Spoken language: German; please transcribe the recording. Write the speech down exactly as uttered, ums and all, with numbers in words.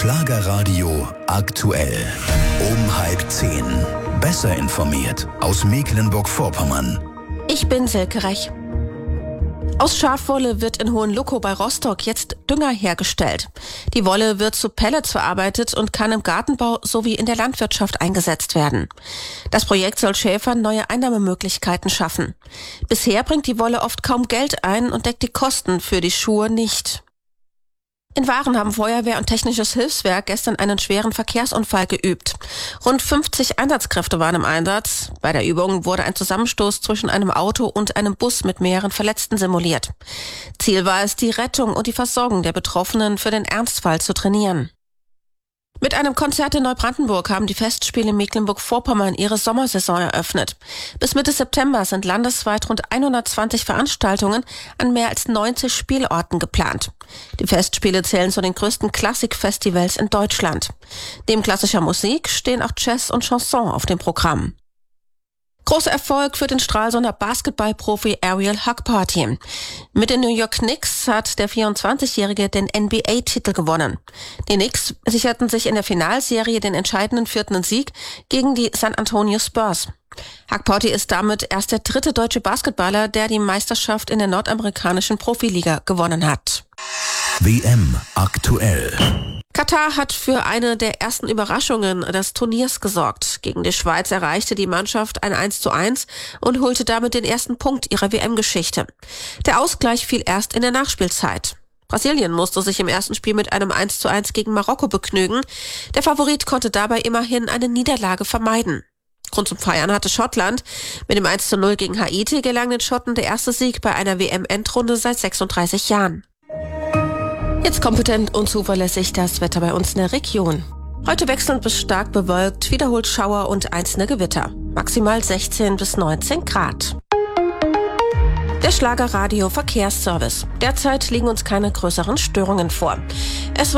Schlagerradio aktuell. Um halb zehn. Besser informiert aus Mecklenburg-Vorpommern. Ich bin Silke Rech. Aus Schafwolle wird in Hohenlokow bei Rostock jetzt Dünger hergestellt. Die Wolle wird zu Pellets verarbeitet und kann im Gartenbau sowie in der Landwirtschaft eingesetzt werden. Das Projekt soll Schäfern neue Einnahmemöglichkeiten schaffen. Bisher bringt die Wolle oft kaum Geld ein und deckt die Kosten für die Schuhe nicht. In Waren haben Feuerwehr und Technisches Hilfswerk gestern einen schweren Verkehrsunfall geübt. Rund fünfzig Einsatzkräfte waren im Einsatz. Bei der Übung wurde ein Zusammenstoß zwischen einem Auto und einem Bus mit mehreren Verletzten simuliert. Ziel war es, die Rettung und die Versorgung der Betroffenen für den Ernstfall zu trainieren. Mit einem Konzert in Neubrandenburg haben die Festspiele Mecklenburg-Vorpommern ihre Sommersaison eröffnet. Bis Mitte September sind landesweit rund hundertzwanzig Veranstaltungen an mehr als neunzig Spielorten geplant. Die Festspiele zählen zu den größten Klassikfestivals in Deutschland. Neben klassischer Musik stehen auch Jazz und Chanson auf dem Programm. Großer Erfolg für den Stralsunder Basketballprofi Ariel Hukparty. Mit den New York Knicks hat der vierundzwanzigjährige den N B A-Titel gewonnen. Die Knicks sicherten sich in der Finalserie den entscheidenden vierten Sieg gegen die San Antonio Spurs. Hukparty ist damit erst der dritte deutsche Basketballer, der die Meisterschaft in der nordamerikanischen Profiliga gewonnen hat. W M aktuell. Katar hat für eine der ersten Überraschungen des Turniers gesorgt. Gegen die Schweiz erreichte die Mannschaft ein eins zu eins und holte damit den ersten Punkt ihrer W M-Geschichte. Der Ausgleich fiel erst in der Nachspielzeit. Brasilien musste sich im ersten Spiel mit einem eins zu eins gegen Marokko begnügen. Der Favorit konnte dabei immerhin eine Niederlage vermeiden. Grund zum Feiern hatte Schottland. Mit dem eins zu null gegen Haiti gelang den Schotten der erste Sieg bei einer W M-Endrunde seit sechsunddreißig Jahren. Jetzt kompetent und zuverlässig das Wetter bei uns in der Region. Heute wechselnd bis stark bewölkt, wiederholt Schauer und einzelne Gewitter. Maximal sechzehn bis neunzehn Grad. Der Schlagerradio Verkehrsservice. Derzeit liegen uns keine größeren Störungen vor. Es